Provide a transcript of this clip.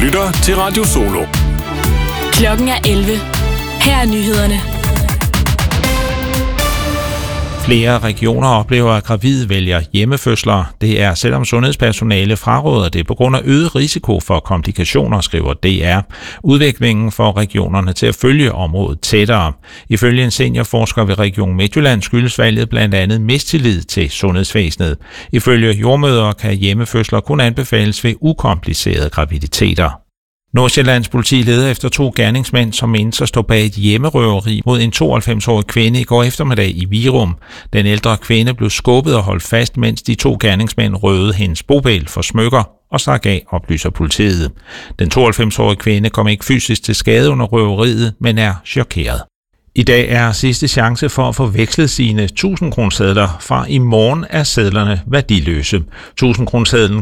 lytter til Radio Solo. Klokken er 11. Her er nyhederne. Flere regioner oplever, at gravide vælger hjemmefødsler. Det er, selvom sundhedspersonale fraråder det på grund af øget risiko for komplikationer, skriver DR. Udviklingen får regionerne til at følge området tættere. Ifølge en seniorforsker ved Region Midtjylland skyldes valget blandt andet mistillid til sundhedsvæsenet. Ifølge jordemødre kan hjemmefødsler kun anbefales ved ukomplicerede graviditeter. Nordsjællands politi leder efter 2 gerningsmænd, som menes at stå bag et hjemmerøveri mod en 92-årig kvinde i går eftermiddag i Virum. Den ældre kvinde blev skubbet og holdt fast, mens de 2 gerningsmænd røvede hendes bopæl for smykker og stak af, oplyser politiet. Den 92-årige kvinde kom ikke fysisk til skade under røveriet, men er chokeret. I dag er sidste chance for at få vekslet sine 1000-kronesedler. Fra i morgen er sedlerne værdiløse. 1000-kronesedlen